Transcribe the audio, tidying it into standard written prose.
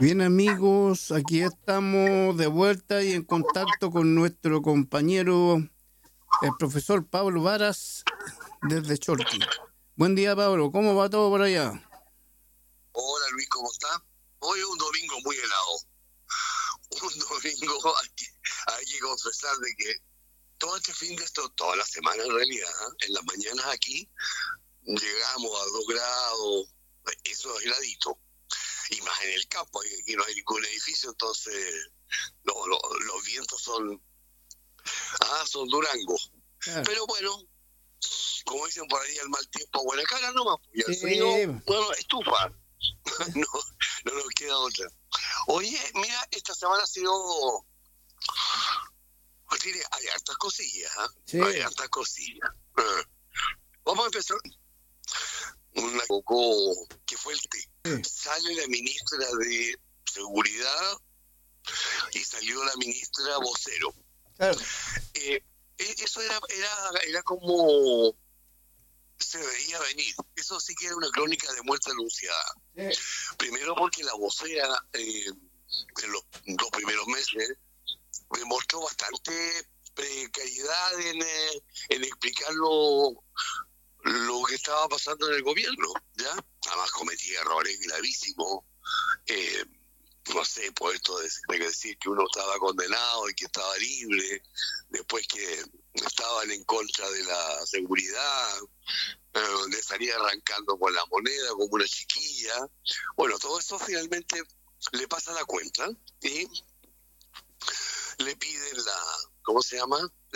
Bien amigos, aquí estamos de vuelta y en contacto con nuestro compañero, el profesor Pablo Varas, desde Chorqui. Buen día Pablo, ¿cómo va todo por allá? Hola Luis, ¿cómo está? Hoy es un domingo muy helado. Un domingo, hay que confesar de que todo este fin de esto, toda la semana en realidad, en las mañanas aquí llegamos a 2 grados, eso es heladito. Y más en el campo, aquí no hay ningún edificio, entonces los vientos son Durango. Claro. Pero bueno, como dicen por ahí, el mal tiempo, buena cara nomás. Y el frío, Sí, bueno, estufa. no, no nos queda otra. Oye, mira, esta semana ha sido... Tiene, hay hartas cosillas, hay sí, hartas cosillas. Vamos a empezar. Una poco que fue el té. sí, Sale la ministra de Seguridad y salió la ministra vocero. claro. Eso era como se veía venir. Eso sí que era una crónica de muerte anunciada. Sí, Primero porque la vocera en los 2 primeros meses demostró bastante precariedad en explicar lo que estaba pasando en el gobierno, ¿ya? Además cometía errores gravísimos. Eh, no sé, por esto de decir que uno estaba condenado y que estaba libre, después que estaban en contra de la seguridad, de salir arrancando con la moneda como una chiquilla. Bueno, todo eso finalmente le pasa la cuenta y le piden ¿cómo se llama?